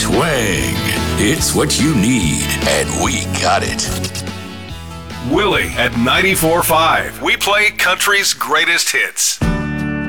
Swag. It's what you need, and we got it. Willie at 94.5. We play country's greatest hits.